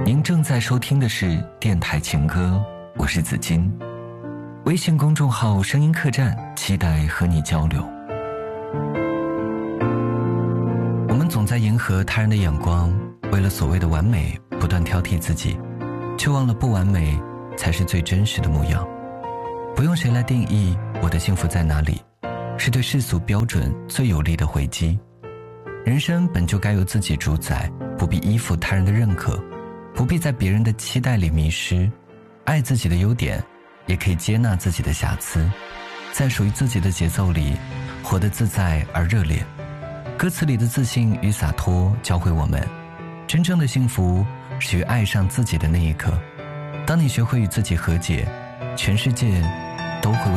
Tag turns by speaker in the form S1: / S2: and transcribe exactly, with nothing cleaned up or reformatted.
S1: 您正在收听的是电台情歌，我是子金。微信公众号声音客栈，期待和你交流。我们总在迎合他人的眼光，为了所谓的完美不断挑剔自己，却忘了不完美才是最真实的模样。不用谁来定义我的幸福在哪里，是对世俗标准最有力的回击。人生本就该由自己主宰，不必依附他人的认可，不必在别人的期待里迷失。爱自己的优点，也可以接纳自己的瑕疵，在属于自己的节奏里活得自在而热烈。歌词里的自信与洒脱教会我们，真正的幸福是于爱上自己的那一刻。当你学会与自己和解，全世界都会为